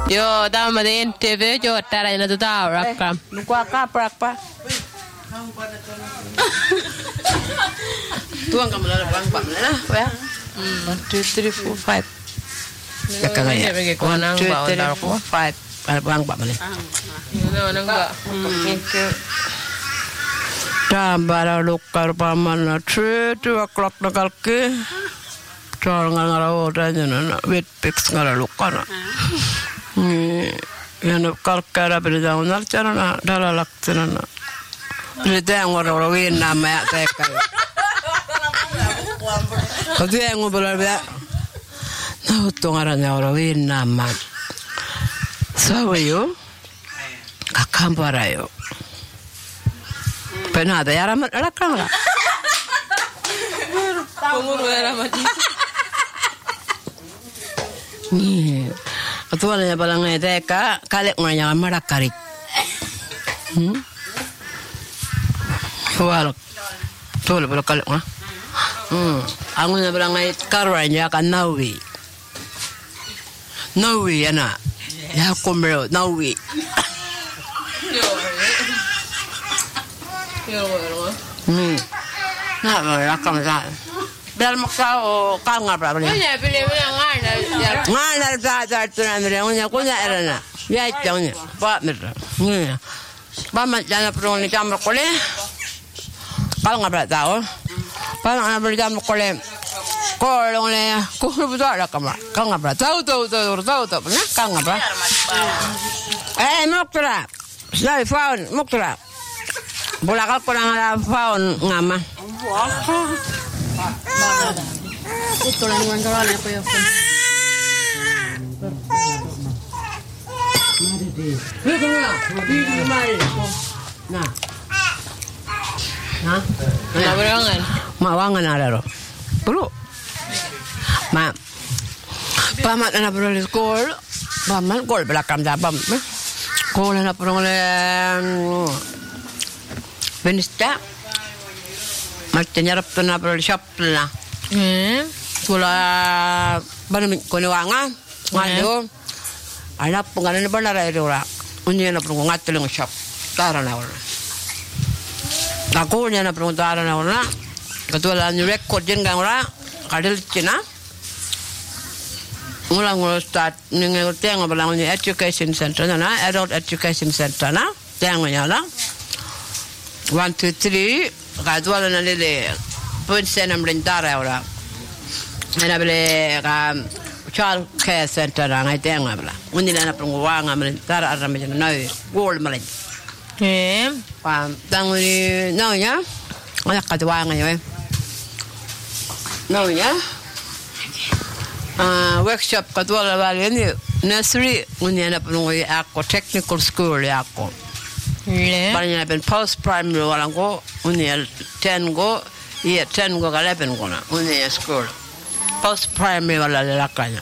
Yo, dama de NTV jo tara na tuta rakam. Lupa kaprak pa. Tuang kamu lalu bang pak mana? Ya. 1, 2, 3, 4, 5. Ya kagak ya. 1, 2, 3, 4, 5. Ada bang pak mana? Nang ba. Tambara lukar pamana 3 o'clock nakalke. Chor ngara ora jana wet pix ngara lukana. Yana kalkara berdaunar carana dala laktana. Berdang ora win nama teka. Kau yang ngobrol dia, nah tungarannya orang win nama. Sawayo, kakambarayo. Penada ya ramat rakang lah. Umur ramat. Ni, atuannya balangnya teka, kalek nganya marakarik. Walak, tuh lebih kalek mah. Aku na barangay karanya kan Nawi ana ya kumero Nawi na rakam sa bel makao kanga pra ni Kunya pilih ngana ta tunan re kunya erana ya tawnya pa mira ni ba man jana pro ni kamar kole kanga pra tao pa na beli kamar kole Kolong le, kulo buta rakam. Kang apa? Tahu, nah kang apa? Muktra. Saya faun muktra. Bola kal kurang ada faun ngama. Itu lah yang kalau aku ya. Nah. Mawangan. Mawangan ada loh. Bro. Ma, pamat na perlu di sekolah, pamat sekolah belakang jabam, sekolah na perlu le, benista, macam nyarap tu na perlu shop na, sekolah baru konewangan, ngado, anak pengaruh ni benar ada orang, unya na perlu ngatur dengan shop, taran orang, aku unya na perlu taran orang, ketua ni rekod jengang orang, kadal Cina. Ngulang start ningal tengo balang ni education center na adult education center na tengo nyala 1 2 3 kadwala na lele point senam lentara ora ana bele ka child care center na ngai tengo bala undi na prungu wanga lentara arame na gol malen pa tanguni naunya ana kadwanga yo naunya workshop kadwala bali ni nursery unyana penungui ako technical school ako bali na pen post primary walango unyal 10 go 10 go 11 go na unyal school post primary wala lakanya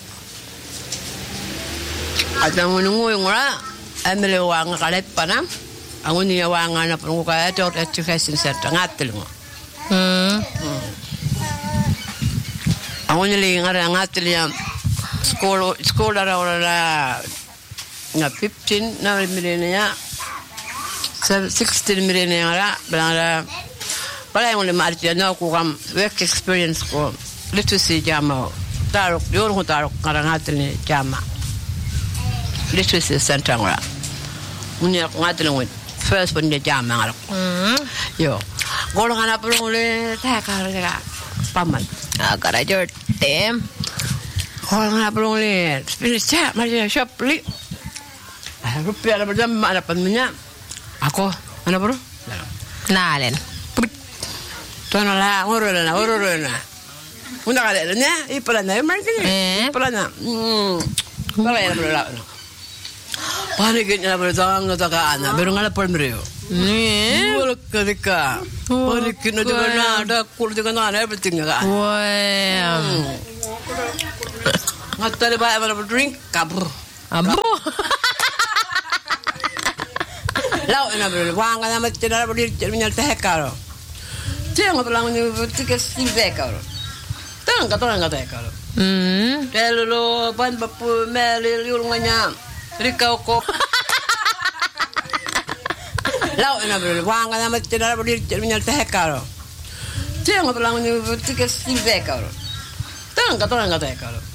atang unungu ngora amele wanga kalepana angunya wanga na penungu ka adult education center ngatel ngo Awalnya lagi ngara ngatil yang sekolah orang na 15 na milenia 16 milenia ngara belanda pada yang lima arti na aku kam work experience ko literacy jama taruk yor ko taruk ngara ngatil ni jama literacy center ngara unya ngatil ngut first pun dia jama ngara yo golongan apa le tak kara paman Agak aja tem. Kalau nggak perlu lihat, pilih cak macam shop li. Rupiah ada berjam ada penuhnya. Aku mana perlu? Nalen. Tuan lah, urut na. Unda kada nya, ipalana market ni. Ipalana. Kalau yang perlu lah. Paniknya berjang ngata ka ana, baru ngala permrio. Ni. Bolak ketika. Paniknya juga ada, kul juga ada everything ka. Wah. Ngata ba mana drink kabur. Abu. Lau na bro, wang na mat tira bro nyal teh karo. Tiang belang ni tiga sim teh karo. Tang ka teh karo. Telulu ban bapu melil yulnganya. Rikau ko. Lau ena bro, wang kana mat tira bro nyal tehekaro. Tiang belang ni tiket sim dekaro. Tang kata